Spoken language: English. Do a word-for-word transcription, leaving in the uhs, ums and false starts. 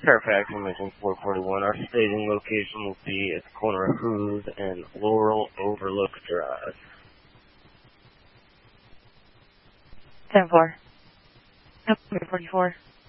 Fairfax, Dimension four forty-one. Our staging location will be at the corner of Hughes and Laurel Overlook Drive. ten four. Number forty-four.